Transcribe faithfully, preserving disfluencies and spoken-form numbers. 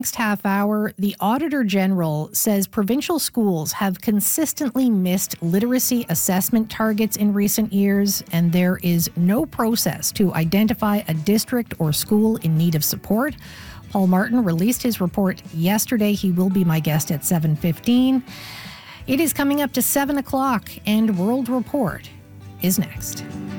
Next half hour, the Auditor General says provincial schools have consistently missed literacy assessment targets in recent years, and there is no process to identify a district or school in need of support. Paul Martin released his report yesterday. He will be my guest at seven fifteen. It is coming up to seven o'clock, and World Report is next.